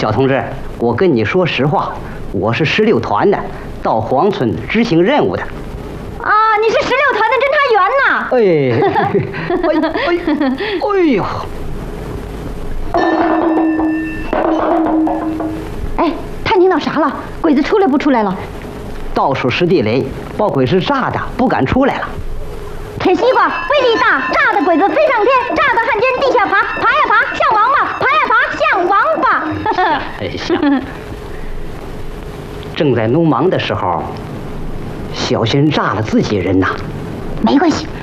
小同志，我跟你说实话，我是16团的，到黄村执行任务的。 啊，你是16团的侦查员呐！ 哎呦！ 哎，探听到啥了？鬼子出来不出来了？ 到处是地雷，把鬼是炸的，不敢出来了。 铁西瓜威力大，炸的鬼子飞上天，炸的汉奸地下爬，爬呀爬像王八，爬呀爬像王八。 哎呀！正在弄忙的时候，小心炸了自己人呐。 没关系，